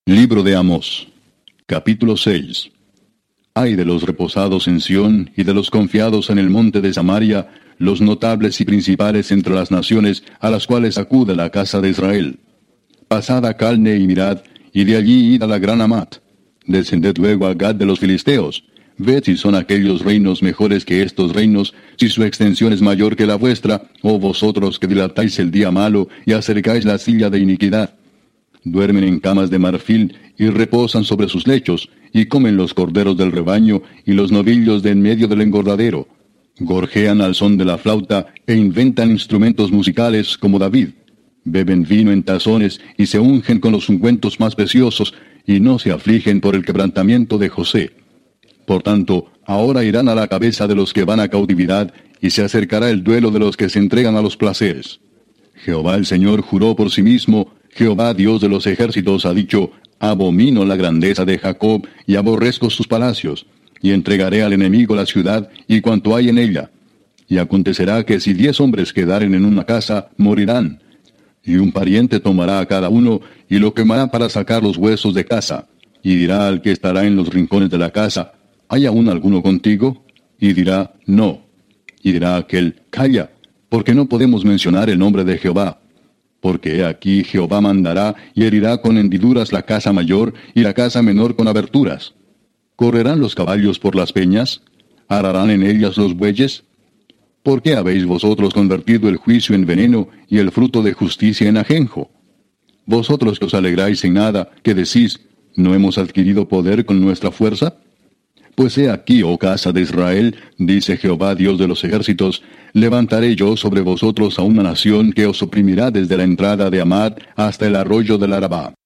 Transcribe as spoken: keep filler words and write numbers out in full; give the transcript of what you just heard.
Libro de Amós, capítulo seis. Ay de los reposados en Sión y de los confiados en el monte de Samaria, los notables y principales entre las naciones a las cuales acude la casa de Israel. Pasad a Calne y mirad, y de allí id a la gran Amat. Descended luego a Gad de los filisteos. Ved si son aquellos reinos mejores que estos reinos, si su extensión es mayor que la vuestra, oh vosotros que dilatáis el día malo y acercáis la silla de iniquidad. Duermen en camas de marfil y reposan sobre sus lechos, y comen los corderos del rebaño y los novillos de en medio del engordadero. Gorjean al son de la flauta e inventan instrumentos musicales como David. Beben vino en tazones y se ungen con los ungüentos más preciosos, y no se afligen por el quebrantamiento de José. Por tanto, ahora irán a la cabeza de los que van a cautividad, y se acercará el duelo de los que se entregan a los placeres. Jehová el Señor juró por sí mismo, Jehová Dios de los ejércitos ha dicho: abomino la grandeza de Jacob, y aborrezco sus palacios, y entregaré al enemigo la ciudad, y cuanto hay en ella. Y acontecerá que si diez hombres quedaren en una casa, morirán. Y un pariente tomará a cada uno, y lo quemará para sacar los huesos de casa. Y dirá al que estará en los rincones de la casa: ¿hay aún alguno contigo? Y dirá: no. Y dirá aquel: calla, porque no podemos mencionar el nombre de Jehová. Porque he aquí Jehová mandará y herirá con hendiduras la casa mayor y la casa menor con aberturas. ¿Correrán los caballos por las peñas? ¿Ararán en ellas los bueyes? ¿Por qué habéis vosotros convertido el juicio en veneno y el fruto de justicia en ajenjo? Vosotros que os alegráis en nada, que decís: ¿no hemos adquirido poder con nuestra fuerza? Pues he aquí, oh casa de Israel, dice Jehová Dios de los ejércitos, levantaré yo sobre vosotros a una nación que os oprimirá desde la entrada de Amad hasta el arroyo del Arabá.